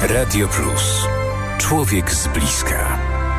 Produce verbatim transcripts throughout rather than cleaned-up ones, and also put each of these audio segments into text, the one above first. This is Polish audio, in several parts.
Radio Plus. Człowiek z bliska.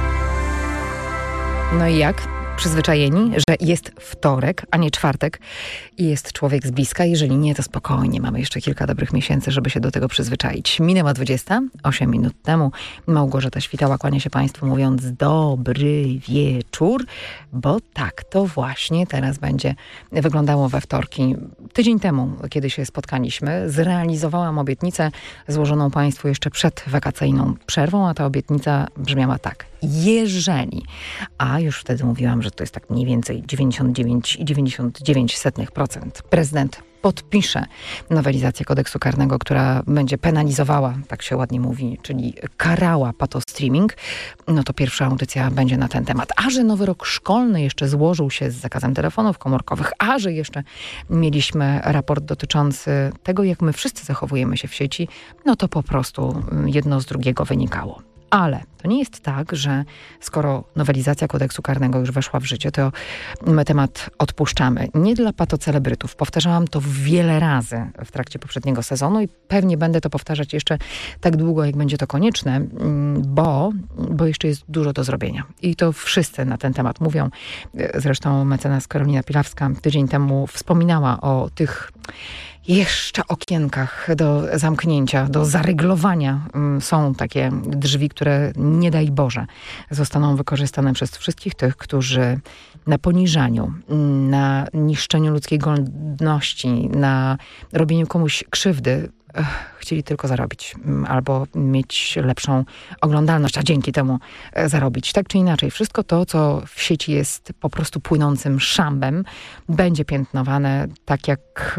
No i jak? Przyzwyczajeni, że jest wtorek, a nie czwartek i jest człowiek z bliska. Jeżeli nie, to spokojnie. Mamy jeszcze kilka dobrych miesięcy, żeby się do tego przyzwyczaić. Minęła dwudziesta osiem minut temu. Małgorzata Świtała kłania się Państwu mówiąc dobry wieczór, bo tak to właśnie teraz będzie wyglądało we wtorki. Tydzień temu, kiedy się spotkaliśmy, zrealizowałam obietnicę złożoną Państwu jeszcze przed wakacyjną przerwą, a ta obietnica brzmiała tak. Jeżeli, a już wtedy mówiłam, że to jest tak mniej więcej dziewięćdziesiąt dziewięć przecinek dziewięćdziesiąt dziewięć procent, prezydent podpisze nowelizację kodeksu karnego, która będzie penalizowała, tak się ładnie mówi, czyli karała patostreaming, no to pierwsza audycja będzie na ten temat. A że nowy rok szkolny jeszcze złożył się z zakazem telefonów komórkowych, a że jeszcze mieliśmy raport dotyczący tego, jak my wszyscy zachowujemy się w sieci, no to po prostu jedno z drugiego wynikało. Ale to nie jest tak, że skoro nowelizacja kodeksu karnego już weszła w życie, to my temat odpuszczamy. Nie dla patocelebrytów. Powtarzałam to wiele razy w trakcie poprzedniego sezonu i pewnie będę to powtarzać jeszcze tak długo, jak będzie to konieczne, bo, bo jeszcze jest dużo do zrobienia. I to wszyscy na ten temat mówią. Zresztą mecenas Karolina Pilawska tydzień temu wspominała o tych jeszcze okienkach do zamknięcia, do zaryglowania. Są takie drzwi, które nie daj Boże zostaną wykorzystane przez wszystkich tych, którzy na poniżaniu, na niszczeniu ludzkiej godności, na robieniu komuś krzywdy chcieli tylko zarobić albo mieć lepszą oglądalność, a dzięki temu zarobić. Tak czy inaczej, wszystko to, co w sieci jest po prostu płynącym szambem, będzie piętnowane tak jak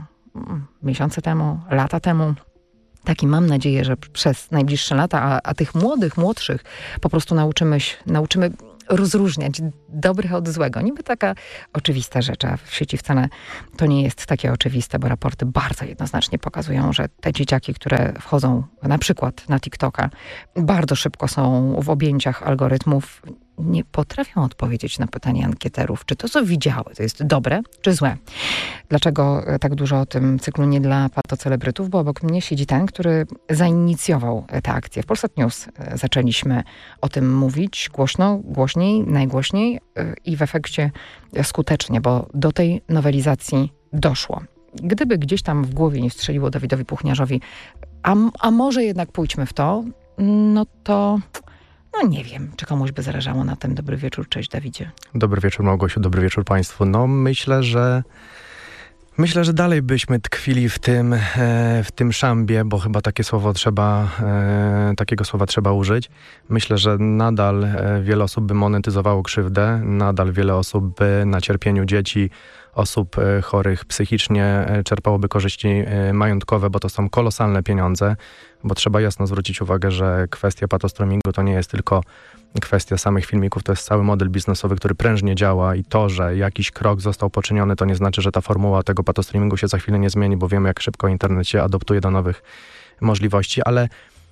miesiące temu, lata temu. Tak i mam nadzieję, że przez najbliższe lata, a, a tych młodych, młodszych po prostu nauczymy się, nauczymy rozróżniać dobrych od złego. Niby taka oczywista rzecz, a w sieci wcale to nie jest takie oczywiste, bo raporty bardzo jednoznacznie pokazują, że te dzieciaki, które wchodzą na przykład na TikToka, bardzo szybko są w objęciach algorytmów, nie potrafią odpowiedzieć na pytanie ankieterów, czy to, co widziały, to jest dobre, czy złe. Dlaczego tak dużo o tym cyklu nie dla patocelebrytów? Bo obok mnie siedzi ten, który zainicjował tę akcję. W Polsat News zaczęliśmy o tym mówić głośno, głośniej, najgłośniej i w efekcie skutecznie, bo do tej nowelizacji doszło. Gdyby gdzieś tam w głowie nie strzeliło Dawidowi Puchniarzowi, a, a może jednak pójdźmy w to, no to... No nie wiem, czy komuś by zależało na tym. Dobry wieczór, cześć Dawidzie. Dobry wieczór Małgosiu, dobry wieczór Państwu. No myślę, że myślę, że dalej byśmy tkwili w tym, e, w tym szambie, bo chyba takie słowo trzeba, e, takiego słowa trzeba użyć. Myślę, że nadal e, wiele osób by monetyzowało krzywdę, nadal wiele osób by na cierpieniu dzieci, osób e, chorych psychicznie e, czerpałoby korzyści e, majątkowe, bo to są kolosalne pieniądze, bo trzeba jasno zwrócić uwagę, że kwestia patostreamingu to nie jest tylko kwestia samych filmików, to jest cały model biznesowy, który prężnie działa i to, że jakiś krok został poczyniony, to nie znaczy, że ta formuła tego patostreamingu się za chwilę nie zmieni, bo wiemy, jak szybko internet się adoptuje do nowych możliwości, ale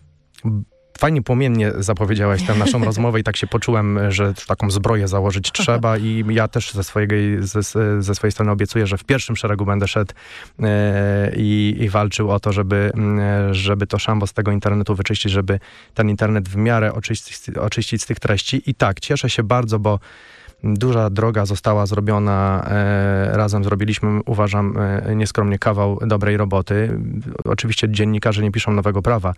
fajnie płomiennie zapowiedziałaś tę naszą rozmowę i tak się poczułem, że taką zbroję założyć trzeba i ja też ze, swojej, ze, ze swojej strony obiecuję, że w pierwszym szeregu będę szedł e, i, i walczył o to, żeby, e, żeby to szambo z tego internetu wyczyścić, żeby ten internet w miarę oczyścić, oczyścić z tych treści. I tak, cieszę się bardzo, bo duża droga została zrobiona, e, razem zrobiliśmy, uważam, e, nieskromnie kawał dobrej roboty. Oczywiście dziennikarze nie piszą nowego prawa.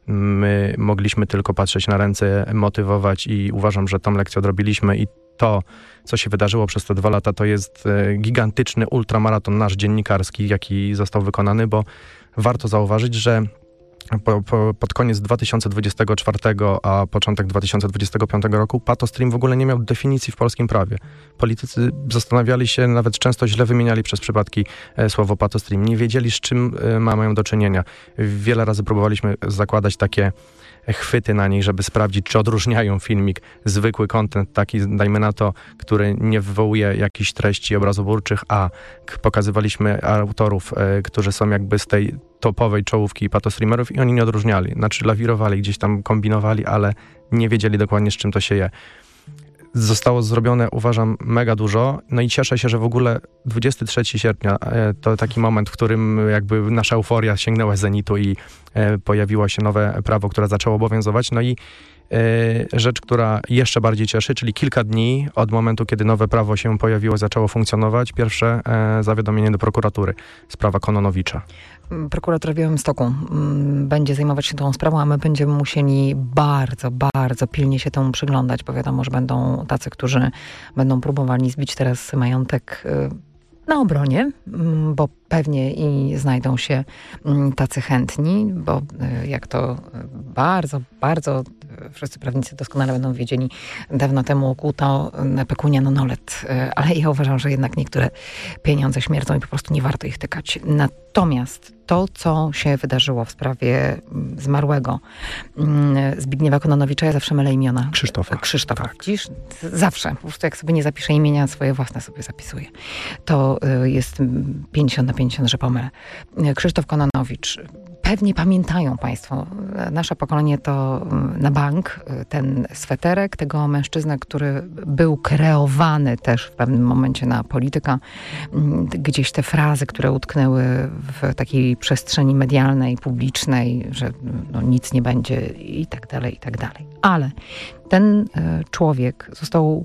My mogliśmy tylko patrzeć na ręce, motywować i uważam, że tą lekcję odrobiliśmy i to, co się wydarzyło przez te dwa lata, to jest e, gigantyczny ultramaraton nasz dziennikarski, jaki został wykonany, bo warto zauważyć, że Po, po, pod koniec dwa tysiące dwudziestego czwartego, a początek dwa tysiące dwudziestego piątego roku patostream w ogóle nie miał definicji w polskim prawie. Politycy zastanawiali się, nawet często źle wymieniali przez przypadki e, słowo patostream. Nie wiedzieli, z czym e, mają do czynienia. Wiele razy próbowaliśmy zakładać takie chwyty na nich, żeby sprawdzić, czy odróżniają filmik, zwykły content, taki, dajmy na to, który nie wywołuje jakichś treści obrazoburczych, a pokazywaliśmy autorów, e, którzy są jakby z tej topowej czołówki patostreamerów i oni nie odróżniali. Znaczy lawirowali, gdzieś tam kombinowali, ale nie wiedzieli dokładnie, z czym to się je. zostało zrobione, uważam, mega dużo. No i cieszę się, że w ogóle dwudziestego trzeciego sierpnia to taki moment, w którym jakby nasza euforia sięgnęła zenitu i pojawiło się nowe prawo, które zaczęło obowiązywać. No i rzecz, która jeszcze bardziej cieszy, czyli kilka dni od momentu, kiedy nowe prawo się pojawiło, zaczęło funkcjonować, pierwsze zawiadomienie do prokuratury, sprawa Kononowicza. Prokuratura w Białymstoku będzie zajmować się tą sprawą, a my będziemy musieli bardzo, bardzo pilnie się temu przyglądać, bo wiadomo, że będą tacy, którzy będą próbowali zbić teraz majątek na obronie, bo pewnie i znajdą się tacy chętni, bo jak to bardzo, bardzo wszyscy prawnicy doskonale będą wiedzieli, dawno temu okuto pecunia non olet, ale ja uważam, że jednak niektóre pieniądze śmierdzą i po prostu nie warto ich tykać. Natomiast to, co się wydarzyło w sprawie zmarłego Zbigniewa Kononowicza, ja zawsze mylę imiona. Krzysztofa. Krzysztofa. Tak. Widzisz? Zawsze. Po prostu jak sobie nie zapiszę imienia, swoje własne sobie zapisuję. To jest pięćdziesiąt na pięćdziesiąt, że pomylę. Krzysztof Kononowicz. Pewnie pamiętają Państwo, nasze pokolenie to na bank, ten sweterek tego mężczyznę, który był kreowany też w pewnym momencie na polityka. Gdzieś te frazy, które utknęły w takiej przestrzeni medialnej, publicznej, że no, nic nie będzie i tak dalej, i tak dalej. Ale ten człowiek został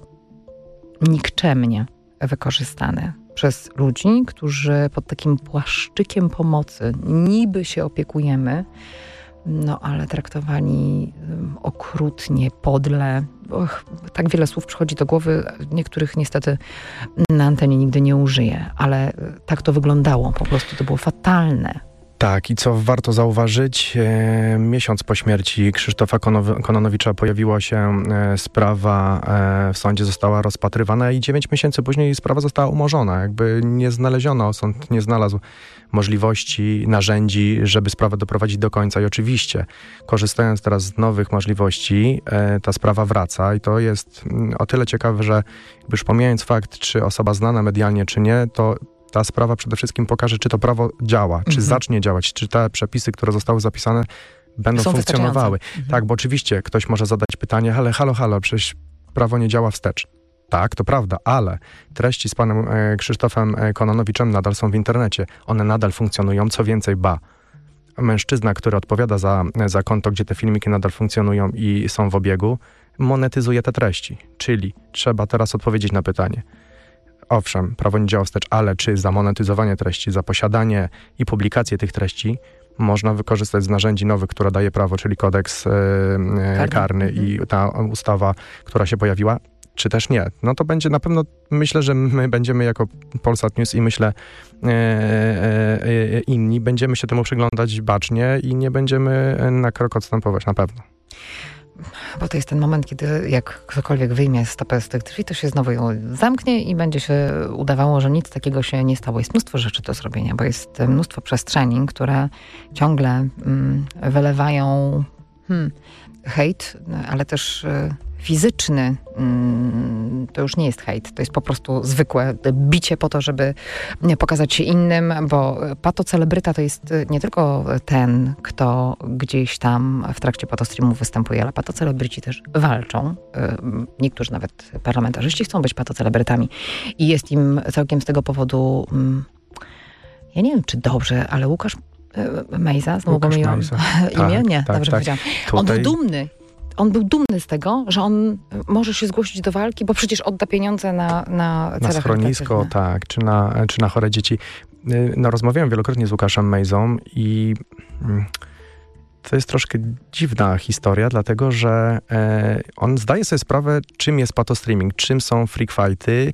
nikczemnie wykorzystany przez ludzi, którzy pod takim płaszczykiem pomocy niby się opiekujemy, no ale traktowani okrutnie, podle. Och, tak wiele słów przychodzi do głowy, niektórych niestety na antenie nigdy nie użyję, ale tak to wyglądało, po prostu to było fatalne. Tak, i co warto zauważyć, e, miesiąc po śmierci Krzysztofa Konow- Kononowicza pojawiła się e, sprawa, e, w sądzie została rozpatrywana i dziewięć miesięcy później sprawa została umorzona. Jakby nie znaleziono, sąd nie znalazł możliwości, narzędzi, żeby sprawę doprowadzić do końca. I oczywiście, korzystając teraz z nowych możliwości, e, ta sprawa wraca i to jest m, o tyle ciekawe, że jakby już pomijając fakt, czy osoba znana medialnie, czy nie, to ta sprawa przede wszystkim pokaże, czy to prawo działa, czy Mhm. zacznie działać, czy te przepisy, które zostały zapisane, będą Są funkcjonowały. Mhm. Tak, bo oczywiście ktoś może zadać pytanie, ale halo, halo, przecież prawo nie działa wstecz. Tak, to prawda, ale treści z panem e, Krzysztofem e, Kononowiczem nadal są w internecie. One nadal funkcjonują, co więcej, ba, mężczyzna, który odpowiada za, za konto, gdzie te filmiki nadal funkcjonują i są w obiegu, monetyzuje te treści. Czyli trzeba teraz odpowiedzieć na pytanie. Owszem, prawo nie działa wstecz, ale czy za monetyzowanie treści, za posiadanie i publikację tych treści można wykorzystać z narzędzi nowych, które daje prawo, czyli kodeks e, karny, karny mhm. i ta ustawa, która się pojawiła, czy też nie? No to będzie na pewno, myślę, że my będziemy jako Polsat News i myślę e, e, inni, będziemy się temu przyglądać bacznie i nie będziemy na krok odstępować, na pewno. Bo to jest ten moment, kiedy jak ktokolwiek wyjmie stopę z tych drzwi, to się znowu ją zamknie i będzie się udawało, że nic takiego się nie stało. Jest mnóstwo rzeczy do zrobienia, bo jest mnóstwo przestrzeni, które ciągle mm, wylewają hmm, hejt, ale też y, fizyczny. Mm, to już nie jest hejt, to jest po prostu zwykłe bicie po to, żeby pokazać się innym, bo patocelebryta to jest nie tylko ten, kto gdzieś tam w trakcie patostreamu występuje, ale patocelebryci też walczą. Niektórzy nawet parlamentarzyści chcą być patocelebrytami i jest im całkiem z tego powodu, ja nie wiem czy dobrze, ale Łukasz Mejza, znowu pomyliłam imię? Tak, nie, tak, dobrze tak. powiedziałam. Tutaj... On był dumny. On był dumny z tego, że on może się zgłosić do walki, bo przecież odda pieniądze na na Na schronisko, tak, czy na, czy na chore dzieci. No, rozmawiałem wielokrotnie z Łukaszem Mejzą i to jest troszkę dziwna historia, dlatego że e, on zdaje sobie sprawę, czym jest patostreaming, czym są freak fighty,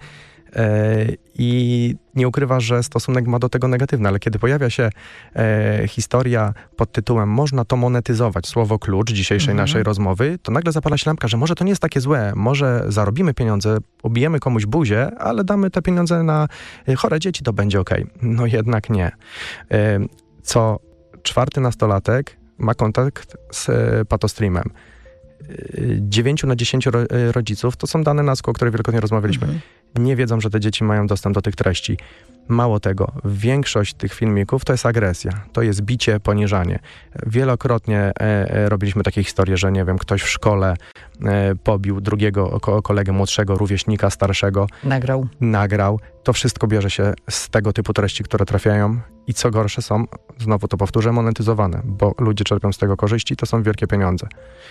i nie ukrywa, że stosunek ma do tego negatywny, ale kiedy pojawia się e, historia pod tytułem można to monetyzować, słowo klucz dzisiejszej mhm. naszej rozmowy, to nagle zapala się lampka, że może to nie jest takie złe, może zarobimy pieniądze, obijemy komuś buzię, ale damy te pieniądze na chore dzieci, to będzie okej. Okay. No jednak nie. E, co czwarty nastolatek ma kontakt z e, patostreamem. dziewięciu na dziesięciu rodziców, to są dane N A S K-u, o których wielokrotnie rozmawialiśmy, mhm. nie wiedzą, że te dzieci mają dostęp do tych treści. Mało tego, większość tych filmików to jest agresja, to jest bicie, poniżanie. Wielokrotnie e, e, robiliśmy takie historie, że nie wiem, ktoś w szkole e, pobił drugiego ko- kolegę młodszego, rówieśnika starszego. Nagrał. Nagrał. To wszystko bierze się z tego typu treści, które trafiają i co gorsze są, znowu to powtórzę, monetyzowane, bo ludzie czerpią z tego korzyści, to są wielkie pieniądze.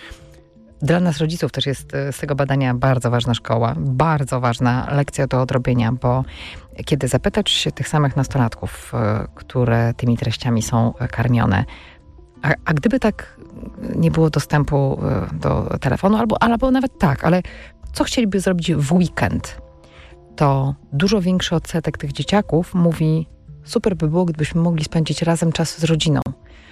Dla nas rodziców też jest z tego badania bardzo ważna szkoła, bardzo ważna lekcja do odrobienia, bo kiedy zapytać się tych samych nastolatków, które tymi treściami są karmione, a, a gdyby tak nie było dostępu do telefonu, albo, albo nawet tak, ale co chcieliby zrobić w weekend, to dużo większy odsetek tych dzieciaków mówi, super by było, gdybyśmy mogli spędzić razem czas z rodziną.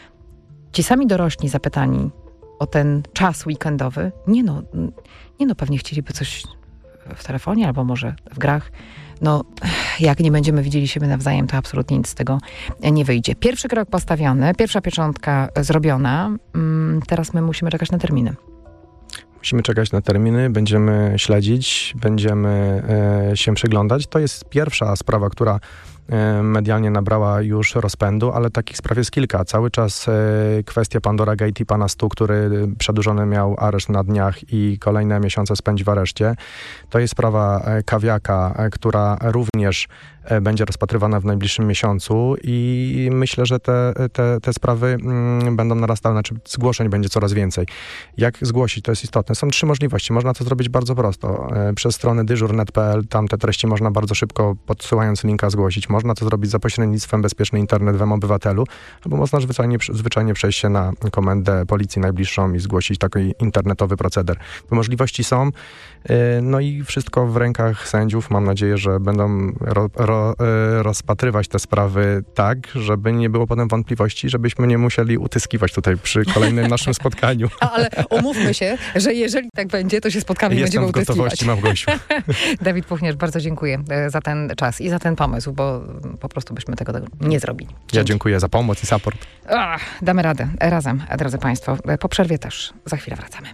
Ci sami dorośli zapytani o ten czas weekendowy, nie no, nie no, pewnie chcieliby coś w telefonie albo może w grach. No, jak nie będziemy widzieli siebie nawzajem, to absolutnie nic z tego nie wyjdzie. Pierwszy krok postawiony, pierwsza pieczątka zrobiona. Teraz my musimy czekać na terminy. Musimy czekać na terminy, będziemy śledzić, będziemy e, się przyglądać. To jest pierwsza sprawa, która e, medialnie nabrała już rozpędu, ale takich spraw jest kilka. Cały czas e, kwestia Pandora Gate i pana Stu, który przedłużony miał areszt na dniach i kolejne miesiące spędzi w areszcie. To jest sprawa e, Kawiaka, e, która również e, będzie rozpatrywana w najbliższym miesiącu i myślę, że te, te, te sprawy mm, będą narastały, znaczy zgłoszeń będzie coraz więcej. Jak zgłosić? To jest istotne. Są trzy możliwości. Można to zrobić bardzo prosto. E, przez stronę dyżur kropka net kropka pe el, tam te treści można bardzo szybko, podsyłając linka, zgłosić. Można to zrobić za pośrednictwem Bezpieczny Internet w M-Obywatelu, albo można zwyczajnie, zwyczajnie przejść się na komendę policji najbliższą i zgłosić taki internetowy proceder. Te możliwości są, e, no i wszystko w rękach sędziów. Mam nadzieję, że będą ro, ro, e, rozpatrywać te sprawy tak, żeby nie było potem wątpliwości, żebyśmy nie musieli utyskiwać tutaj przy kolejnym naszym spotkaniu. Ale umówmy się, że jeżeli tak będzie, to się spotkamy i Jestem będziemy w gotowości, Małgosiu. Dawid Puchniarz, bardzo dziękuję za ten czas i za ten pomysł, bo po prostu byśmy tego nie zrobili. Dzięki. Ja dziękuję za pomoc i support. Ach, damy radę. Razem, drodzy Państwo. Po przerwie też. Za chwilę wracamy.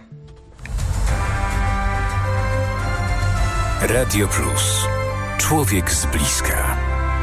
Radio Plus. Człowiek z bliska.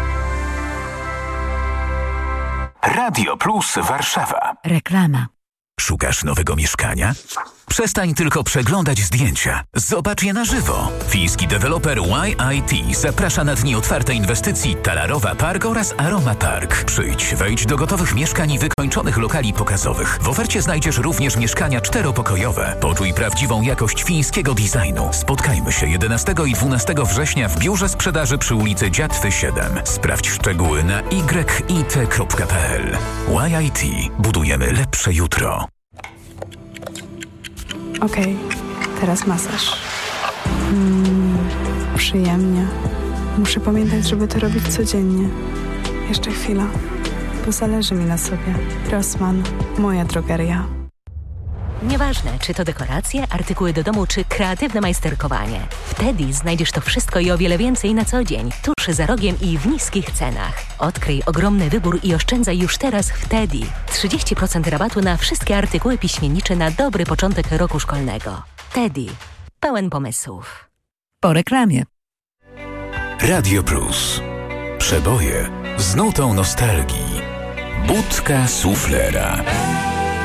Radio Plus Warszawa. Reklama. Szukasz nowego mieszkania? Przestań tylko przeglądać zdjęcia. Zobacz je na żywo. Fiński deweloper Y I T zaprasza na dni otwartej inwestycji Talarowa Park oraz Aroma Park. Przyjdź, wejdź do gotowych mieszkań i wykończonych lokali pokazowych. W ofercie znajdziesz również mieszkania czteropokojowe. Poczuj prawdziwą jakość fińskiego designu. Spotkajmy się jedenastego i dwunastego września w biurze sprzedaży przy ulicy Dziatwy siedem. Sprawdź szczegóły na y i t kropka p l. Y I T. Budujemy lepsze jutro. Okej, teraz masaż. Mm, przyjemnie. Muszę pamiętać, żeby to robić codziennie. Jeszcze chwila, bo zależy mi na sobie. Rossmann, moja drogeria. Nieważne, czy to dekoracje, artykuły do domu, czy kreatywne majsterkowanie. W Teddy znajdziesz to wszystko i o wiele więcej na co dzień, tuż za rogiem i w niskich cenach. Odkryj ogromny wybór i oszczędzaj już teraz w Teddy. trzydzieści procent rabatu na wszystkie artykuły piśmiennicze na dobry początek roku szkolnego. Teddy. Pełen pomysłów. Po reklamie. Radio Plus. Przeboje z nutą nostalgii. Budka suflera.